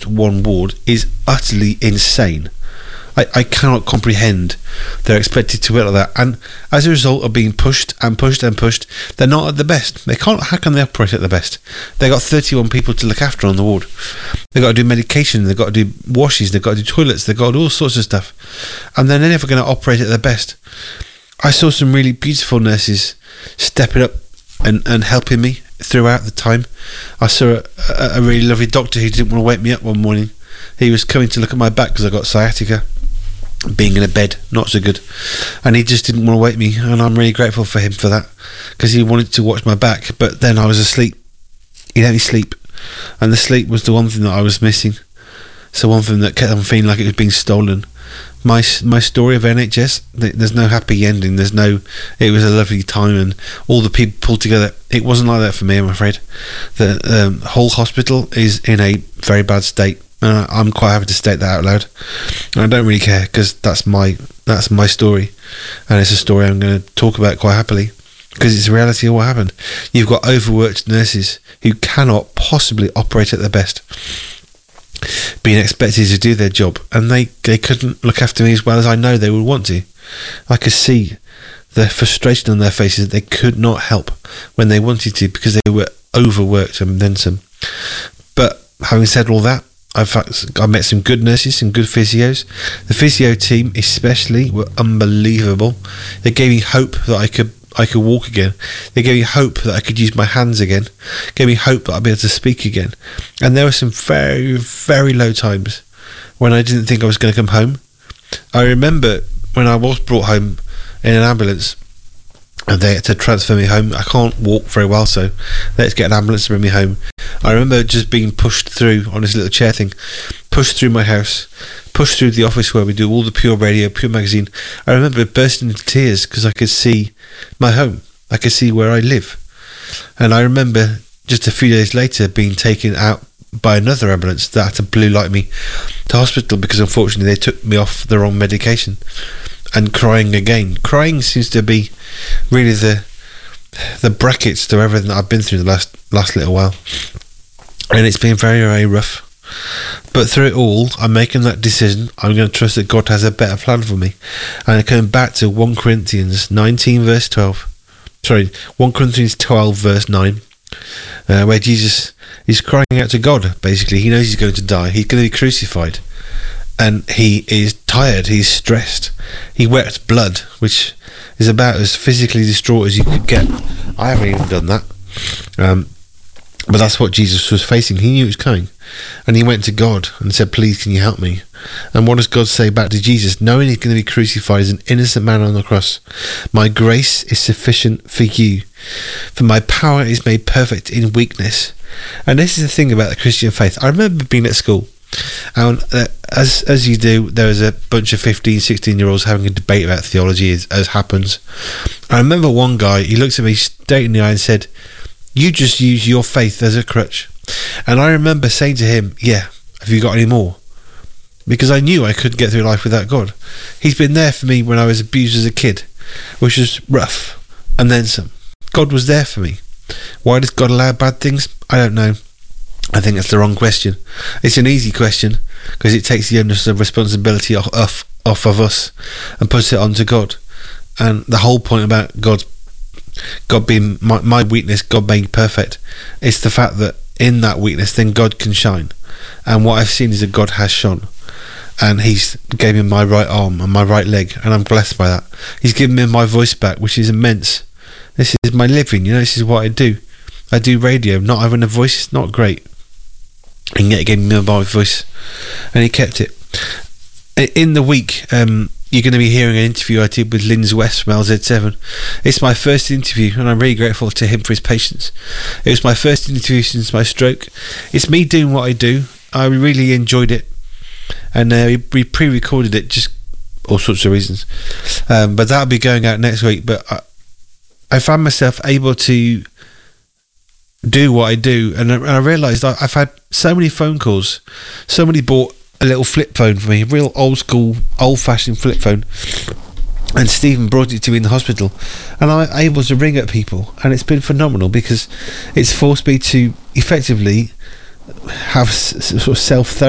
one ward is utterly insane. I cannot comprehend they're expected to work like that, and as a result of being pushed and pushed and pushed, they're not at the best. How can they operate at the best? They've got 31 people to look after on the ward. They've got to do medication, they've got to do washes, they've got to do toilets, they've got to do all sorts of stuff, and they're never going to operate at their best. I saw some really beautiful nurses stepping up and helping me throughout the time. I saw a really lovely doctor who didn't want to wake me up one morning. He was coming to look at my back because I got sciatica. Being in a bed, not so good, and he just didn't want to wake me, and I'm really grateful for him for that, because he wanted to watch my back, but then I was asleep. He let me sleep, and the sleep was the one thing that I was missing. So one thing that kept on feeling like it was being stolen. My story of NHS, there's no happy ending, it was a lovely time and all the people pulled together. It wasn't like that for me, I'm afraid. The whole hospital is in a very bad state. I'm quite happy to state that out loud. And I don't really care, because that's my story, and it's a story I'm going to talk about quite happily, because it's the reality of what happened. You've got overworked nurses who cannot possibly operate at their best, being expected to do their job, and they couldn't look after me as well as I know they would want to. I could see the frustration on their faces. They could not help when they wanted to, because they were overworked and then some. But having said all that, I met some good nurses, some good physios. The physio team especially were unbelievable. They gave me hope that I could walk again. They gave me hope that I could use my hands again. Gave me hope that I'd be able to speak again. And there were some very, very low times when I didn't think I was going to come home. I remember when I was brought home in an ambulance, and they had to transfer me home. I can't walk very well, so let's get an ambulance to bring me home. I remember just being pushed through on this little chair thing, pushed through my house, pushed through the office where we do all the Pure Radio, Pure Magazine. I remember bursting into tears because I could see my home. I could see where I live. And I remember just a few days later being taken out by another ambulance that had to blue light me to hospital, because unfortunately they took me off the wrong medication, and crying again. Crying seems to be really the brackets to everything that I've been through the last little while, and it's been very, very rough. But through it all, I'm making that decision. I'm going to trust that God has a better plan for me. And I'm coming back to 1 Corinthians 19 verse 12. Sorry, 1 Corinthians 12 verse 9, where Jesus is crying out to God. Basically, he knows he's going to die. He's going to be crucified, and he is tired. He's stressed. He wept blood, which is about as physically distraught as you could get. I haven't even done that. But that's what Jesus was facing. He knew it was coming, and he went to God and said, please, can you help me? And what does God say back to Jesus, knowing he's going to be crucified as an innocent man on the cross? My grace is sufficient for you, for my power is made perfect in weakness. And this is the thing about the Christian faith. I remember being at school, and as you do, there was a bunch of 15, 16-year-olds having a debate about theology, as happens. I remember one guy, he looked at me straight in the eye and said, you just use your faith as a crutch. And I remember saying to him, yeah, have you got any more? Because I knew I couldn't get through life without God. He's been there for me when I was abused as a kid, which was rough, and then some. God was there for me. Why does God allow bad things? I don't know. I think that's the wrong question. It's an easy question, because it takes the onus of responsibility off of us and puts it onto God. And the whole point about God being my weakness, God made perfect, it's the fact that in that weakness then God can shine. And what I've seen is that God has shone, and he's gave me my right arm and my right leg, and I'm blessed by that. He's given me my voice back, which is immense. This is my living, this is what I do. I do radio. Not having a voice is not great, and yet he gave me my voice, and he kept it. In the week, you're going to be hearing an interview I did with Linz West from LZ7. It's my first interview, and I'm really grateful to him for his patience. It was my first interview since my stroke. It's me doing what I do. I really enjoyed it, and we pre-recorded it, just all sorts of reasons. But that'll be going out next week. But I found myself able to do what I do, and I realised I've had so many phone calls. Somebody bought a little flip phone for me, a real old school, old-fashioned flip phone, and Stephen brought it to me in the hospital, and I'm able to ring at people, and it's been phenomenal, because it's forced me to effectively have sort of self-therapy